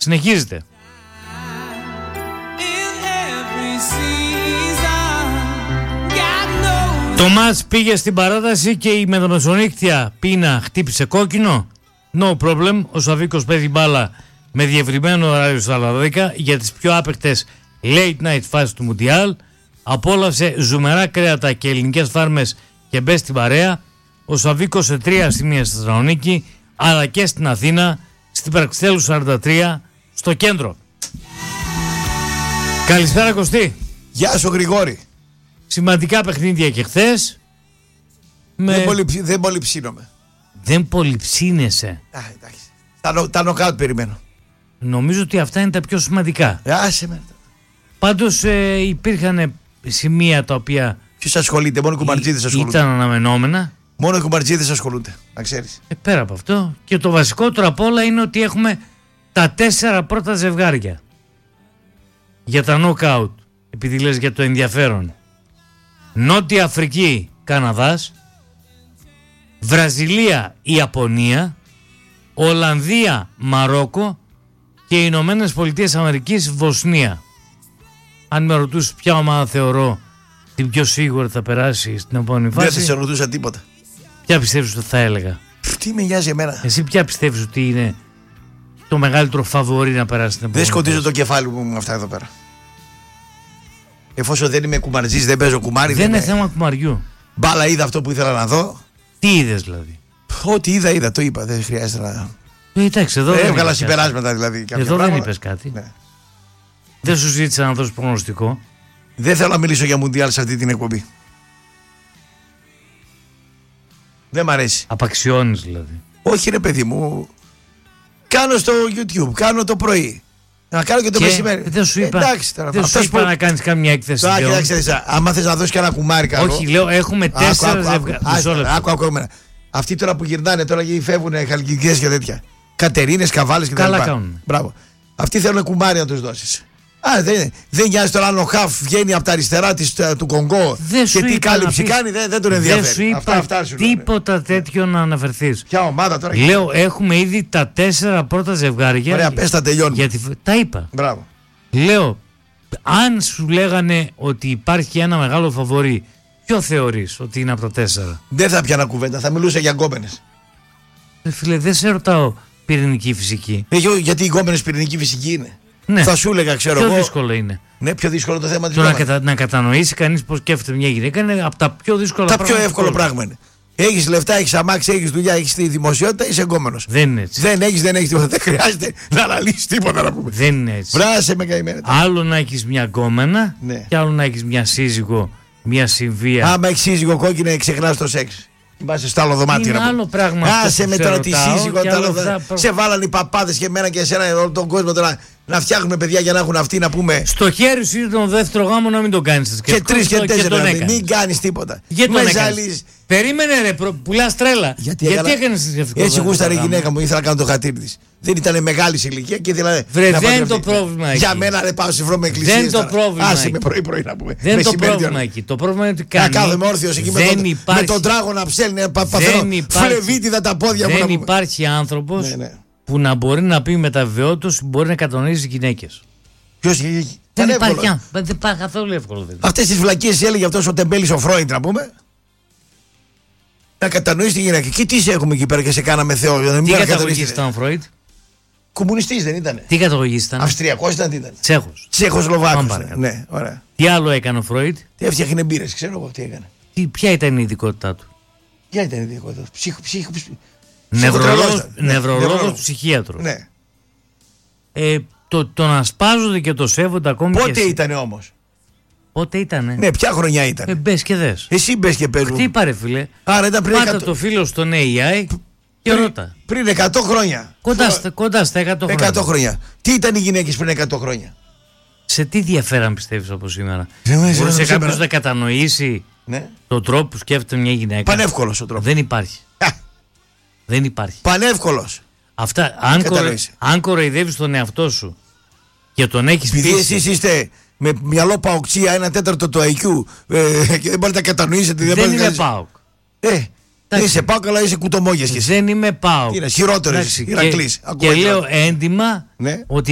Συνεχίζεται. Το μάτς πήγε στην παράταση και η μεσονύκτια πείνα χτύπησε κόκκινο. No problem. Ο Σαβίκος παίζει μπάλα με διευρυμένο ωράριο στα άλλα 10 για τις πιο άπαικτες late night φάσεις του Μουντιάλ. Απόλαυσε ζουμερά κρέατα και ελληνικές φάρμες και μπε στην παρέα. Ο Σαβίκος σε 3 σημεία στη Θεσσαλονίκη, αλλά και στην Αθήνα, στην Παραξιτέλου 43, στο κέντρο. Καλησπέρα Κωστή. Γεια σου Γρηγόρη. Σημαντικά παιχνίδια και χθες. Δεν πολύ ψήνομαι. Δεν πολύ ψήνεσαι. Τα νοκάουτ περιμένω. Νομίζω ότι αυτά είναι τα πιο σημαντικά. Άσε με. Πάντως υπήρχαν σημεία τα οποία... Ποιος ασχολείται, μόνο οι κουμαρτζίδες ασχολούνται. Ήταν αναμενόμενα. Μόνο οι κουμαρτζίδες ασχολούνται, να ξέρεις. Πέρα από αυτό, και το βασικότερο απ' όλα είναι ότι έχουμε τα 4 πρώτα ζευγάρια για τα knockout, επειδή λες για το ενδιαφέρον. Νότια Αφρική, Καναδάς, Βραζιλία, Ιαπωνία, Ολλανδία, Μαρόκο και οι Ηνωμένες Πολιτείες Αμερικής, Βοσνία. Αν με ρωτούσες ποια ομάδα θεωρώ την πιο σίγουρη θα περάσει στην επόμενη φάση, δεν θα σε ρωτούσα τίποτα. Ποια πιστεύεις ότι θα έλεγα? Τι με νοιάζει εμένα. Εσύ ποια πιστεύεις ότι είναι το μεγαλύτερο φαβορί να περάσει στην επόμενη? Δεν σκοτίζω το κεφάλι μου με αυτά εδώ πέρα. Εφόσον δεν είμαι κουμαρτζής, δεν παίζω κουμάρι. Δεν είναι θέμα κουμαριού. Μπάλα είδα αυτό που ήθελα να δω. Τι είδες δηλαδή? Ό,τι είδα, το είπα. Δεν χρειάζεται να. Εντάξει, εδώ έβγαλα συμπεράσματα δηλαδή. Εδώ δεν είπες κάτι. Ναι. Δεν σου ζήτησα να δώσεις προγνωστικό. Δεν θέλω να μιλήσω για Μουντιάλ σε αυτή την εκπομπή. Δεν μ' αρέσει. Απαξιώνεις δηλαδή? Όχι ρε παιδί μου. Κάνω στο YouTube, κάνω το πρωί. Να κάνω και το μεσημέρι. Δεν σου είπα, εντάξει, τώρα, δεν σου είπα να κάνεις κάμια έκθεση. Κοιτάξτε, άμα θες να δώσεις και ένα κουμάρι καλό. Όχι, λέω έχουμε 4 ζευγάρια. Άκου. Αυτοί τώρα που γυρνάνε τώρα και φεύγουν χαλκιδικές και τέτοια. Κατερίνες, καβάλες και τέτοια. Καλά κάνουν. Μπράβο. Αυτοί θέλουν κουμάρι να τους δώσεις. Δεν νοιάζει τώρα αν ο Χαφ βγαίνει από τα αριστερά του Κονγκό και τι κάλυψη κάνει, δεν τον ενδιαφέρει. Δεν σου είπα τίποτα τέτοιο να αναφερθείς. Ποια ομάδα τώρα? Λέω έχουμε ήδη τα 4 πρώτα ζευγάρια. Ωραία, πες τα τελειώνουμε. Τα είπα. Μπράβο. Λέω, αν σου λέγανε ότι υπάρχει ένα μεγάλο φαβορί, ποιο θεωρείς ότι είναι από τα 4? Δεν θα πιάνα κουβέντα, θα μιλούσα για γκόμενες. Φίλε, δεν σε ρωτάω πυρηνική φυσική. Γιατί οι γκόμενες πυρηνική φυσική είναι. Ναι. Θα σου έλεγα, ξέρω πιο εγώ. Πιο δύσκολο είναι. Ναι, πιο δύσκολο το θέμα της να κατανοήσει κανείς πώς σκέφτεται μια γυναίκα είναι από τα πιο δύσκολα πράγματα. Τα πιο εύκολο πράγμα είναι. Έχεις λεφτά, έχεις αμάξι, έχεις δουλειά, έχεις τη δημοσιότητα, είσαι εγκόμενος. Δεν είναι έτσι. Δεν έχεις τίποτα. Δεν χρειάζεται να αναλύσεις τίποτα να πούμε. Δεν είναι έτσι. Βράσε με καημένα. Άλλο να έχεις μια γκόμενα, ναι, και άλλο να έχεις μια σύζυγο, μια συμβία. Άμα έχεις σύζυγο κόκκινα, ξεχνάς το σεξ. Είμαστε στο άλλο δωμάτιο. Είναι άλλο πράγμα. Άσε με τώρα τη σύζυγο. Σε βάλανε οι παπάδες και εμένα και εσένα όλο τον κόσμο τώρα να φτιάχνουμε παιδιά για να έχουν αυτοί να πούμε. Στο χέρι σου είναι τον δεύτερο γάμο να μην τον κάνεις. Και 3 και 4 μην κάνεις τίποτα. Περίμενε ρε, πουλάς τρέλα. Γιατί έκανες θρησκευτικό? Έτσι γούσταρε η γυναίκα μου, ήθελα να κάνω το χατήρι της. Δεν ήταν μεγάλη ηλικία και ήθελα. Δεν είναι το πρόβλημα εκεί. Για μένα δεν πάω σε βρω με εκκλησίες. Δεν είναι το πρόβλημα. Άσε με πρωί να πούμε. Δεν είναι το πρόβλημα εκεί. Το πρόβλημα είναι ότι κάνει. Να κάθομαι όρθιος εκεί με τον τράγο να ψέλνει. Φλεβίτιδα τα πόδια μου. Δεν υπάρχει άνθρωπος που να μπορεί να πει με τα βεβαιότητα ότι μπορεί να κατανοήσει γυναίκες. Ποιος? Δεν υπάρχει. Δεν υπάρχει καθόλου εύκολο. Αυτές τις βλακίες έλεγε αυτός ο τεμπέλης ο Φρόιντ να πούμε. Να κατανοείς τη γυναίκα. Και τι σε έχουμε εκεί πέρα και σε κάναμε Θεό. Τι καταγωγής ήταν ο Φρόιντ? Κομμουνιστής δεν ήταν? Τι καταγωγής ήταν? Αυστριακός ήταν, τι ήταν? Τσέχος. Τσεχοσλοβάκος. Ναι, ωραία. Τι άλλο έκανε ο Φρόιντ? Τι έφτιαχνε μπύρες, ξέρω εγώ τι έκανε. Ποια ήταν η ειδικότητά του? Ποια ήταν η ειδικότητά του? Νευρολόγος, ψυχίατρος. Ναι. Το να σπάζονται και το σέβονται ακόμη. Πότε ήτανε όμως? Πότε ήτανε? Ναι, ποια χρονιά ήτανε? Μπες και δες. Εσύ μπες και πες μου. Τι πάρε φίλε? Άρα ήταν πριν πάτα το φίλο στον AI και ρώτα. Πριν 100 χρόνια. Κοντά στα 100 χρόνια. 100 χρόνια. Τι ήταν οι γυναίκες πριν 100 χρόνια? Σε τι διαφέραν πιστεύεις από σήμερα? Μπορούσε κάποιος να κατανοήσει τον τρόπο που σκέφτεται μια γυναίκα? Πανεύκολος ο τρόπος. Δεν υπάρχει. Δεν υπάρχει. Πανεύκολος. Αυτά, αν κοροϊδεύεις τον εαυτό σου και τον έχεις πείσει. Επειδή εσείς είστε με μυαλό παοξία 1/4 το IQ και δεν μπορείτε να κατανοήσετε. Δεν είμαι ΠΑΟΚ. Είσαι ΠΑΟΚ αλλά είσαι κουτομόγιας και εσύ. Δεν είμαι ΠΑΟΚ. Είναι χειρότερος Ηρακλής. Και λέω έντιμα ότι